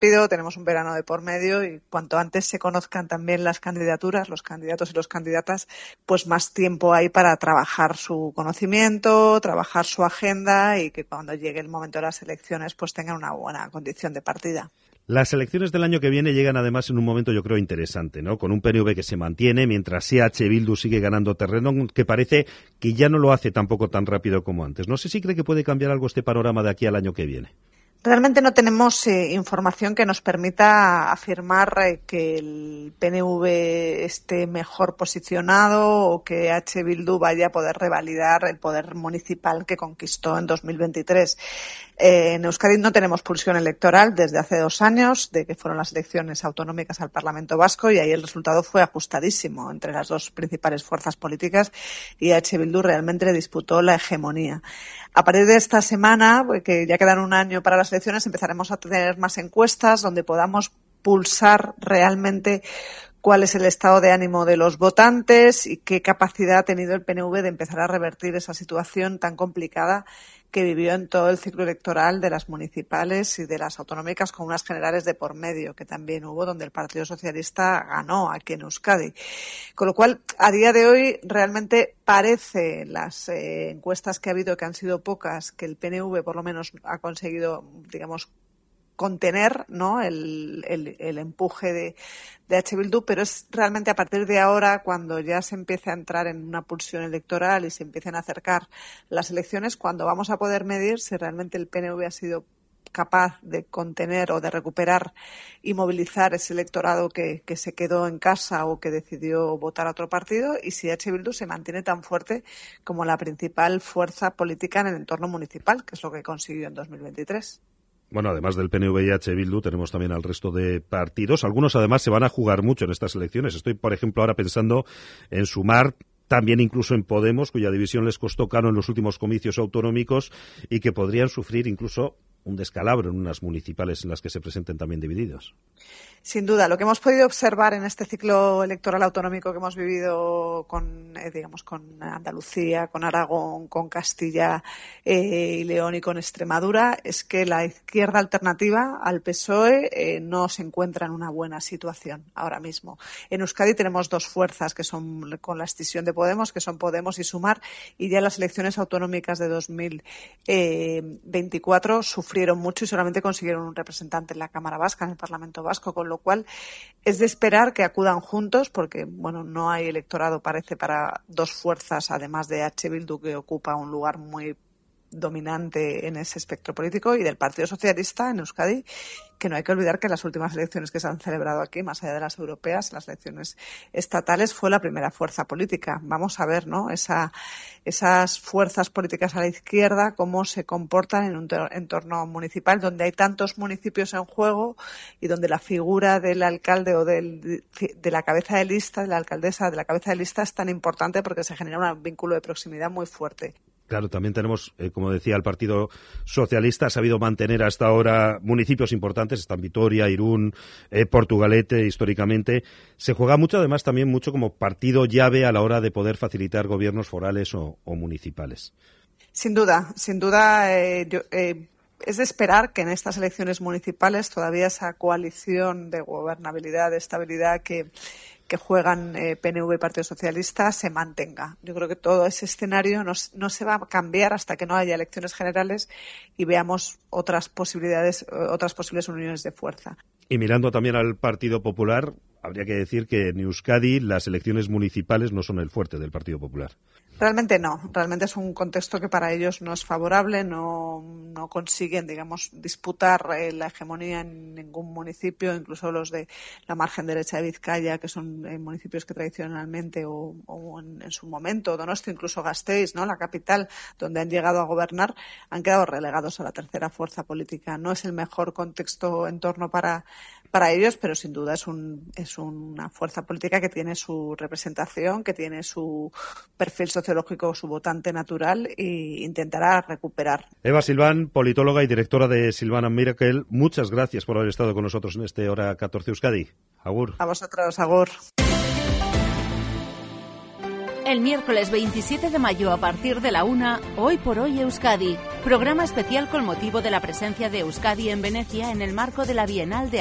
rápido, tenemos un verano de por medio y cuanto antes se conozcan también las candidaturas, los candidatos y las candidatas, pues más tiempo hay para trabajar su conocimiento, trabajar su agenda y que cuando llegue el momento de las elecciones pues tengan una buena condición de partida. Las elecciones del año que viene llegan además en un momento yo creo interesante, ¿no? Con un PNV que se mantiene mientras EH Bildu sigue ganando terreno, que parece que ya no lo hace tampoco tan rápido como antes. No sé si cree que puede cambiar algo este panorama de aquí al año que viene. Realmente no tenemos información que nos permita afirmar que el PNV esté mejor posicionado o que H. Bildu vaya a poder revalidar el poder municipal que conquistó en 2023. En Euskadi no tenemos pulsión electoral desde hace 2 años, de que fueron las elecciones autonómicas al Parlamento Vasco, y ahí el resultado fue ajustadísimo entre las dos principales fuerzas políticas y H. Bildu realmente le disputó la hegemonía. A partir de esta semana, que ya quedan un año para las elecciones, empezaremos a tener más encuestas donde podamos pulsar realmente cuál es el estado de ánimo de los votantes y qué capacidad ha tenido el PNV de empezar a revertir esa situación tan complicada que vivió en todo el ciclo electoral de las municipales y de las autonómicas, con unas generales de por medio que también hubo, donde el Partido Socialista ganó aquí en Euskadi. Con lo cual, a día de hoy, realmente parece, las encuestas que ha habido, que han sido pocas, que el PNV por lo menos ha conseguido, digamos, contener, ¿no?, el empuje de H. Bildu, pero es realmente a partir de ahora, cuando ya se empiece a entrar en una pulsión electoral y se empiecen a acercar las elecciones, cuando vamos a poder medir si realmente el PNV ha sido capaz de contener o de recuperar y movilizar ese electorado que se quedó en casa o que decidió votar a otro partido, y si H. Bildu se mantiene tan fuerte como la principal fuerza política en el entorno municipal, que es lo que consiguió en 2023. Bueno, además del PNV y H. Bildu, tenemos también al resto de partidos. Algunos, además, se van a jugar mucho en estas elecciones. Estoy, por ejemplo, ahora pensando en Sumar, también incluso en Podemos, cuya división les costó caro en los últimos comicios autonómicos y que podrían sufrir incluso un descalabro en unas municipales en las que se presenten también divididos. Sin duda, lo que hemos podido observar en este ciclo electoral autonómico que hemos vivido con Andalucía, con Aragón, con Castilla y León y con Extremadura, es que la izquierda alternativa al PSOE no se encuentra en una buena situación ahora mismo. En Euskadi tenemos 2 fuerzas que son con la escisión de Podemos, que son Podemos y Sumar, y ya las elecciones autonómicas de 2024 sufrieron mucho y solamente consiguieron un representante en la Cámara Vasca, en el Parlamento Vasco, con lo cual es de esperar que acudan juntos, porque no hay electorado, parece, para 2 fuerzas, además de H. Bildu, que ocupa un lugar muy dominante en ese espectro político, y del Partido Socialista en Euskadi, que no hay que olvidar que las últimas elecciones que se han celebrado aquí, más allá de las europeas, las elecciones estatales, fue la primera fuerza política. Vamos a ver, ¿no?, esas fuerzas políticas a la izquierda, cómo se comportan en un entorno municipal donde hay tantos municipios en juego y donde la figura del alcalde o de la cabeza de lista, de la alcaldesa de la cabeza de lista, es tan importante porque se genera un vínculo de proximidad muy fuerte. Claro, también tenemos, como decía, el Partido Socialista ha sabido mantener hasta ahora municipios importantes, están Vitoria, Irún, Portugalete, históricamente. Se juega mucho, además, también mucho como partido llave a la hora de poder facilitar gobiernos forales o municipales. Sin duda. Es de esperar que en estas elecciones municipales todavía esa coalición de gobernabilidad, de estabilidad que juegan PNV y Partido Socialista se mantenga. Yo creo que todo ese escenario no se va a cambiar hasta que no haya elecciones generales y veamos otras posibles uniones de fuerza. Y mirando también al Partido Popular, habría que decir que en Euskadi las elecciones municipales no son el fuerte del Partido Popular. Realmente no. Realmente es un contexto que para ellos no es favorable, no consiguen, digamos, disputar la hegemonía en ningún municipio, incluso los de la margen derecha de Vizcaya, que son municipios que tradicionalmente o en su momento, Donosti, incluso Gasteiz, ¿no?, la capital, donde han llegado a gobernar, han quedado relegados a la tercera fuerza política. No es el mejor contexto entorno para ellos, pero sin duda es una fuerza política que tiene su representación, que tiene su perfil sociológico, su votante natural, e intentará recuperar. Eva Silván, politóloga y directora de Silván and Miracle, muchas gracias por haber estado con nosotros en este Hora 14 Euskadi. Agur. A vosotros, agur. El miércoles 27 de mayo a partir de la 1, Hoy por Hoy Euskadi. Programa especial con motivo de la presencia de Euskadi en Venecia en el marco de la Bienal de